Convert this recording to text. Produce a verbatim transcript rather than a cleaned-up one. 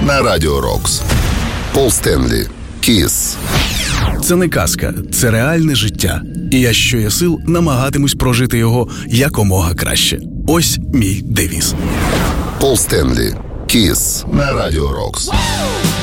на Радіо Рокс. Пол Стенлі. Кіс. Це не казка, це реальне життя. І я, що є сил, намагатимусь прожити його якомога краще. Ось мій девіз. Пол Стенлі. Кіс на Радіо Рокс.